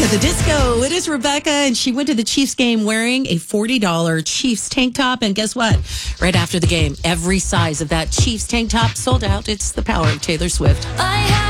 At the disco, it is Rebecca, and she went to the Chiefs game wearing a $40 Chiefs tank top. And guess what? Right after the game, every size of that Chiefs tank top sold out. It's the power of Taylor Swift.